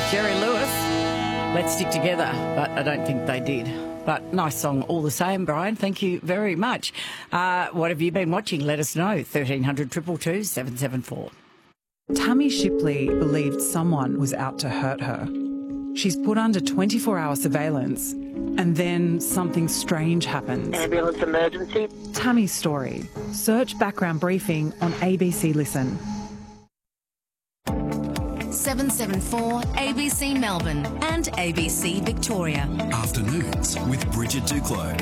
Jerry Lewis. Let's stick together, but I don't think they did. But nice song all the same, Brian. Thank you very much. What have you been watching? Let us know. 1300 222 774. Tammy Shipley believed someone was out to hurt her. She's put under 24-hour surveillance, and then something strange happens. Ambulance emergency. Tammy's story. Search background briefing on ABC Listen. 774 ABC Melbourne and ABC Victoria. Afternoons with Bridget Duclos.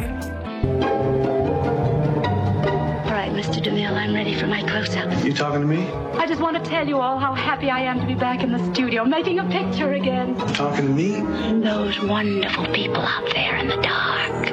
All right, Mr. DeMille, I'm ready for my close-up. You talking to me? I just want to tell you all how happy I am to be back in the studio, making a picture again. You talking to me? Those wonderful people out there in the dark.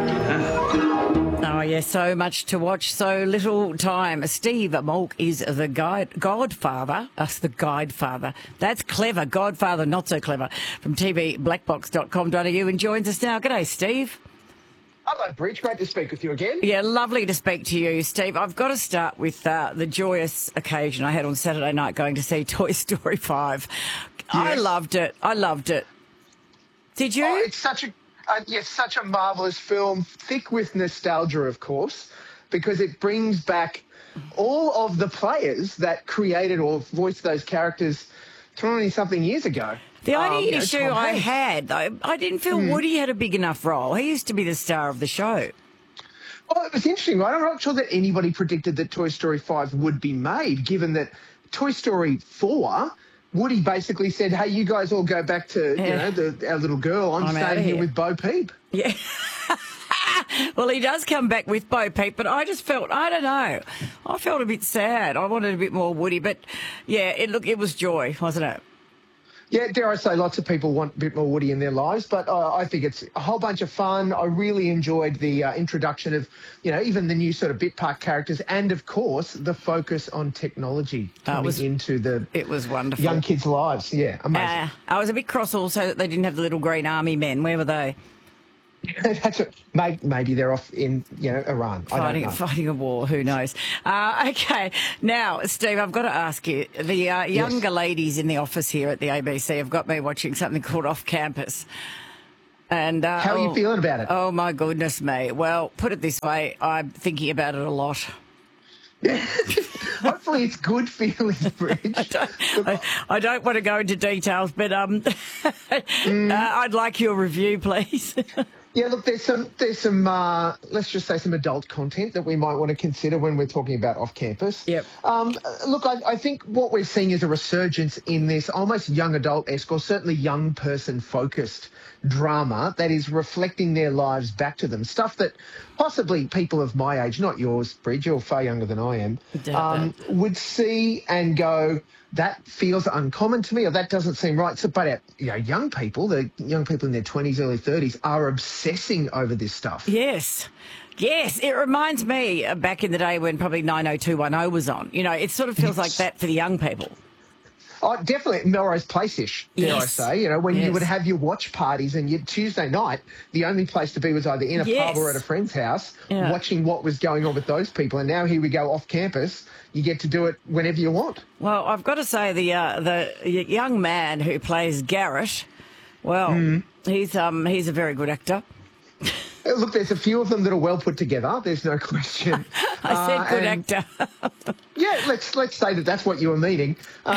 Oh, yeah, so much to watch, so little time. Steve Malk is the godfather. The guidefather. That's clever. Godfather, not so clever. From tvblackbox.com.au and joins us now. G'day, Steve. Hello, Bridge. Great to speak with you again. Yeah, lovely to speak to you, Steve. I've got to start with the joyous occasion I had on Saturday night going to see Toy Story 5. Yes. I loved it. Did you? Oh, it's such a marvellous film, thick with nostalgia, of course, because it brings back all of the players that created or voiced those characters 20-something years ago. The only issue I had, though, I didn't feel Woody had a big enough role. He used to be the star of the show. Well, it was interesting, right? I'm not sure that anybody predicted that Toy Story 5 would be made, given that Toy Story 4... Woody basically said, hey, you guys all go back to, our little girl. I'm staying here with Bo Peep. Yeah. Well, he does come back with Bo Peep, but I just felt, I don't know, I felt a bit sad. I wanted a bit more Woody, but, yeah, it was joy, wasn't it? Yeah, dare I say, lots of people want a bit more Woody in their lives, but I think it's a whole bunch of fun. I really enjoyed the introduction of, even the new sort of bit part characters and, of course, the focus on technology coming into it was wonderful. Young kids' lives. Yeah, amazing. I was a bit cross also that they didn't have the little green army men. Where were they? That's it. Maybe they're off in, Iran. Fighting a war. Who knows? Okay. Now, Steve, I've got to ask you, the younger ladies in the office here at the ABC have got me watching something called Off Campus. And how are you feeling about it? Oh, my goodness me. Well, put it this way, I'm thinking about it a lot. Hopefully it's good feelings, Bridge. I don't want to go into details, but I'd like your review, please. Yeah, look, there's some let's just say some adult content that we might want to consider when we're talking about off campus. Yep. Look, I think what we're seeing is a resurgence in this almost young adult-esque or certainly young person-focused drama that is reflecting their lives back to them. Stuff that possibly people of my age, not yours, Bridge, you're far younger than I am, would see and go, that feels uncommon to me, or that doesn't seem right. So, but young people, the young people in their 20s, early 30s, are obsessing over this stuff. Yes. Yes, it reminds me back in the day when probably 90210 was on. It sort of feels like that for the young people. Oh, definitely Melrose Place-ish, dare I say. When you would have your watch parties and your Tuesday night, the only place to be was either in a pub or at a friend's house, watching what was going on with those people. And now here we go off campus. You get to do it whenever you want. Well, I've got to say the young man who plays Garrett, he's a very good actor. Look, there's a few of them that are well put together. There's no question. I said good actor. Yeah, let's say that's what you were meaning.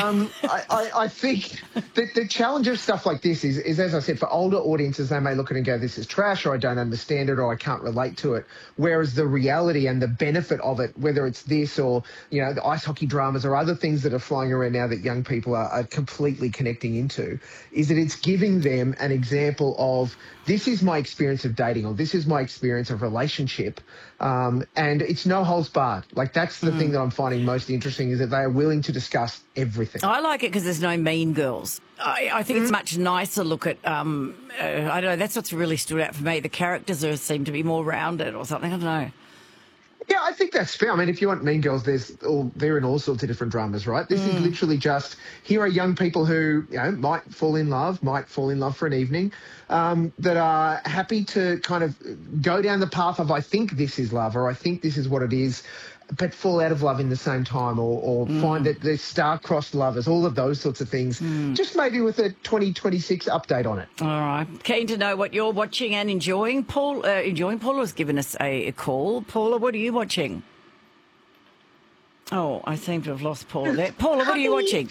I think the challenge of stuff like this is, as I said, for older audiences, they may look at it and go, this is trash, or I don't understand it, or I can't relate to it. Whereas the reality and the benefit of it, whether it's this or, the ice hockey dramas or other things that are flying around now that young people are completely connecting into, is that it's giving them an example of, this is my experience of dating, or this is my experience of relationship, and it's no holds barred. Like, that's the thing that I'm finding most interesting, is that they are willing to discuss everything. I like it because there's no mean girls. I think it's much nicer look at, I don't know, that's what's really stood out for me. The characters seem to be more rounded or something, I don't know. Yeah, I think that's fair. I mean, if you want Mean Girls, they're in all sorts of different dramas, right? This is literally just, here are young people who, might fall in love for an evening, that are happy to kind of go down the path of, I think this is love, or I think this is what it is. but fall out of love in the same time, or find that they're star-crossed lovers, all of those sorts of things. Just maybe with a 2026 update on it. All right. Keen to know what you're watching and enjoying. Paula's given us a call. Paula, what are you watching? Oh, I seem to have lost Paula there. Paula, what are you watching?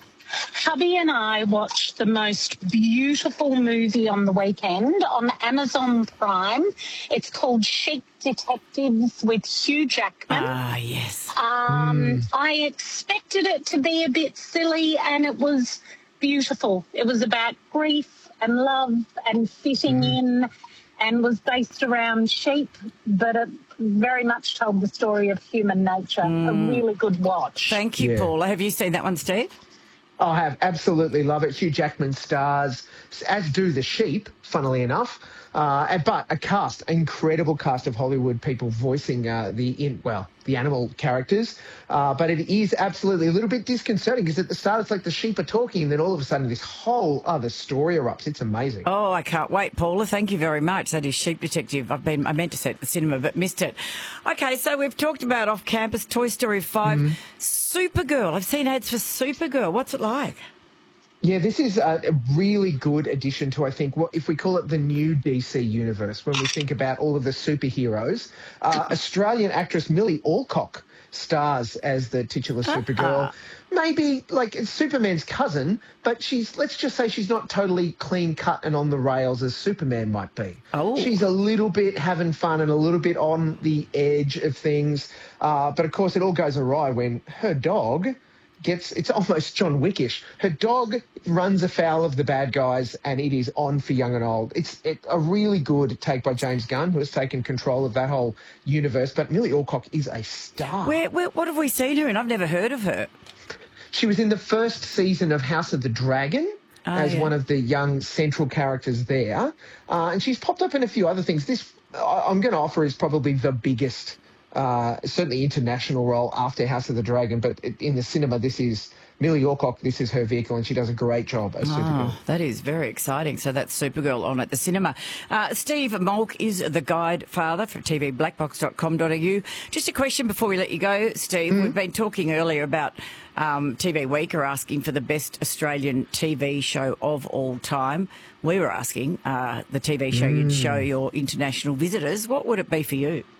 Hubby and I watched the most beautiful movie on the weekend on Amazon Prime. It's called Sheep Detectives with Hugh Jackman. Ah, yes. I expected it to be a bit silly, and it was beautiful. It was about grief and love and fitting in, and was based around sheep, but it very much told the story of human nature. A really good watch. Thank you, Paula. Have you seen that one, Steve? I have, absolutely love it. Hugh Jackman stars, as do the sheep, funnily enough. But an incredible cast of Hollywood people voicing the animal characters. But it is absolutely a little bit disconcerting because at the start it's like the sheep are talking and then all of a sudden this whole other story erupts. It's amazing. Oh, I can't wait, Paula. Thank you very much. That is Sheep Detective. I meant to say it at the cinema but missed it. Okay, so we've talked about Off Campus, Toy Story 5, Supergirl. I've seen ads for Supergirl. What's it like? Yeah, this is a really good addition to, I think, what if we call it the new DC universe, when we think about all of the superheroes. Australian actress Millie Alcock stars as the titular Supergirl. Maybe like Superman's cousin, but let's just say she's not totally clean cut and on the rails as Superman might be. Oh. She's a little bit having fun and a little bit on the edge of things. But of course it all goes awry when her dog it's almost John Wickish. Her dog runs afoul of the bad guys, and it is on for young and old. It's a really good take by James Gunn, who has taken control of that whole universe. But Millie Alcock is a star. What have we seen her in? I've never heard of her. She was in the first season of House of the Dragon as one of the young central characters there. And she's popped up in a few other things. This I'm going to offer is probably the biggest certainly international role after House of the Dragon, but in the cinema, this is Millie Alcock. This is her vehicle, and she does a great job as Supergirl. That is very exciting. So that's Supergirl on at the cinema. Steve Malk is the guide father for tvblackbox.com.au. Just a question before we let you go, Steve. We've been talking earlier about TV Week are asking for the best Australian TV show of all time. We were asking the TV show you'd show your international visitors. What would it be for you?